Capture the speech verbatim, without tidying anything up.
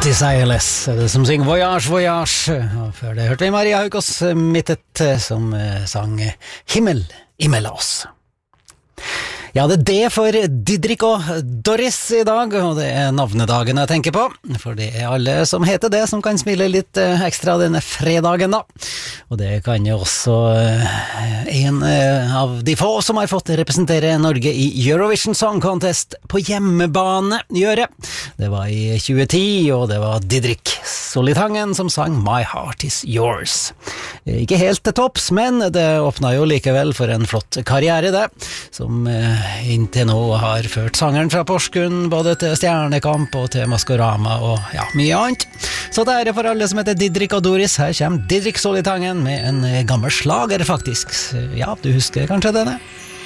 Desireless, det som synger Voyage, Voyage. Og før det hørte vi Maria Haukås Mittet som sang Himmel imellom oss. Ja, det er det for Didrik og Doris i dag, og det er navnedagen jeg tenker på, for det er alle som heter det som kan spille litt ekstra denne fredagen da. Og det kan jo også en av de få som har fått representere Norge i Eurovision Song Contest på hjemmebane gjøre. Det var i tjue ti, og det var Didrik Solitangen som sang My Heart Is Yours. Ikke helt til topps, men det åpnet jo likevel for en flott karriere det, som inntil nå har ført sangeren fra Porsgrunn både til Stjernekamp og til Maskorama og ja, mye annet. Så det er det for alle som heter Didrik og Doris. Her kommer Didrik Solitangen med en gammel slager faktisk. Ja, du husker kanskje denne?